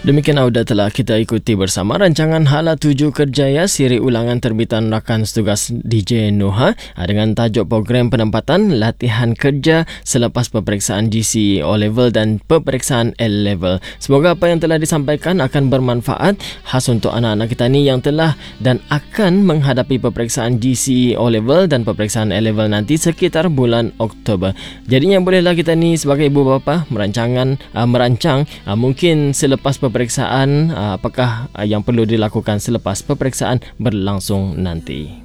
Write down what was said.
Demikian Auda telah kita ikuti bersama rancangan Hala 7 Kerjaya siri ulangan terbitan rakan setugas DJ Noha dengan tajuk program penempatan latihan kerja selepas peperiksaan GCE O-Level dan peperiksaan L-Level. Semoga apa yang telah disampaikan akan bermanfaat khas untuk anak-anak kita ni yang telah dan akan menghadapi peperiksaan GCE O-Level dan peperiksaan L-Level nanti sekitar bulan Oktober. Jadinya bolehlah kita ni sebagai ibu bapa merancang mungkin selepas peperiksaan apakah yang perlu dilakukan selepas peperiksaan berlangsung nanti.